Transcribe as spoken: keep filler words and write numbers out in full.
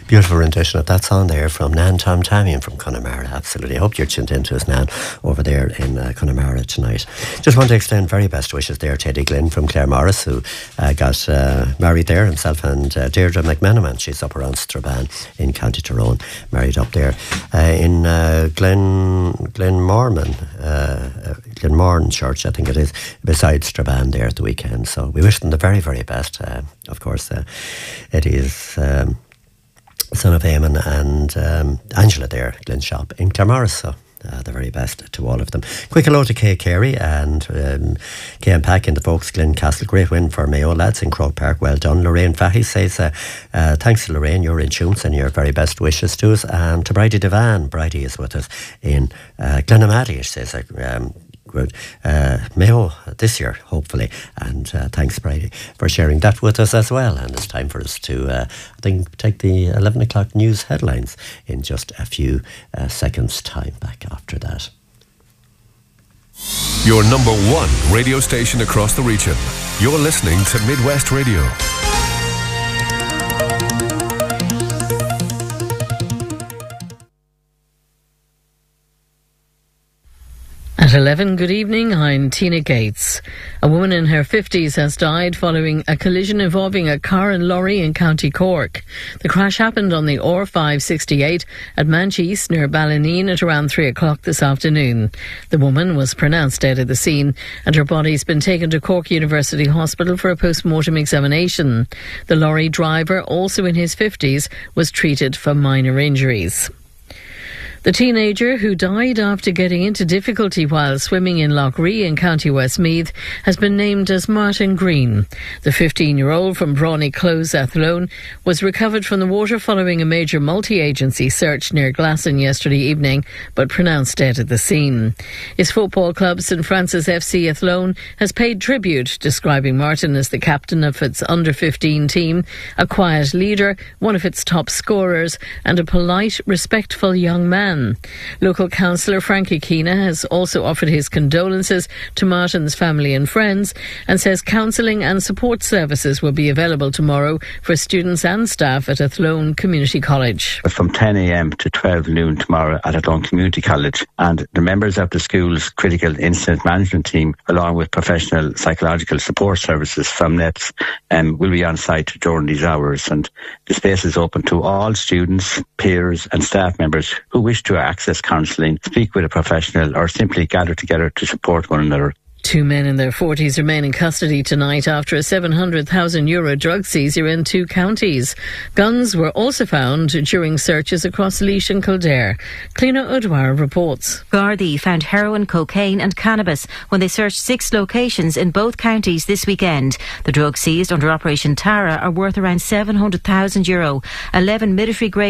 Beautiful rendition of that song there from Nan Tom Tamian from Connemara. Absolutely. I hope you're tuned into us, Nan, over there in uh, Connemara tonight. Just want to extend very best wishes there to Eddie Glynn from Clare Morris, who uh, got uh, married there himself, and uh, Deirdre McMenaman. She's up around Strabane in County Tyrone, married up there uh, in uh, Glen Glenmorman, uh, Glenmorn Church, I think it is, beside Strabane there at the weekend. So we wish them the very, very best. Uh, of course, uh, Eddie is Um, son of Eamon and um, Angela there, Glen Shop in Claremorris, so uh, the very best to all of them. Quick hello to Kay Carey and um, Kay and Pack in the Folks Glen Castle. Great win for Mayo lads in Croke Park. Well done. Lorraine Fahy says uh, uh, thanks to Lorraine, you're in tune, and your very best wishes to us. And to Bridie Devan, Bridie is with us in uh, Glenamaddy, she says um, Uh, Mayo this year, hopefully, and uh, thanks, Brady, for sharing that with us as well. And it's time for us to, uh, I think, take the eleven o'clock news headlines in just a few uh, seconds' time. Back after that. Your number one radio station across the region. You're listening to Midwest Radio. At eleven, good evening, I'm Tina Gates. A woman in her fifties has died following a collision involving a car and lorry in County Cork. The crash happened on the R five sixty-eight at Mancheast near Ballineen at around three o'clock this afternoon. The woman was pronounced dead at the scene and her body's been taken to Cork University Hospital for a post-mortem examination. The lorry driver, also in his fifties, was treated for minor injuries. The teenager who died after getting into difficulty while swimming in Lough Ree in County Westmeath has been named as Martin Green. The fifteen-year-old from Brawny Close, Athlone, was recovered from the water following a major multi-agency search near Glasson yesterday evening, but pronounced dead at the scene. His football club, St Francis F C Athlone, has paid tribute, describing Martin as the captain of its under fifteen team, a quiet leader, one of its top scorers, and a polite, respectful young man. Local councillor Frankie Keena has also offered his condolences to Martin's family and friends and says counselling and support services will be available tomorrow for students and staff at Athlone Community College. From ten a m to twelve noon tomorrow at Athlone Community College, and the members of the school's critical incident management team, along with professional psychological support services from N E P S, um, will be on site during these hours, and the space is open to all students, peers and staff members who wish to access counselling, speak with a professional or simply gather together to support one another. Two men in their forties remain in custody tonight after a seven hundred thousand euro drug seizure in two counties. Guns were also found during searches across Laois and Kildare. Cliona Udwar reports. Gardaí found heroin, cocaine and cannabis when they searched six locations in both counties this weekend. The drugs seized under Operation Tara are worth around seven hundred thousand euro. eleven military grade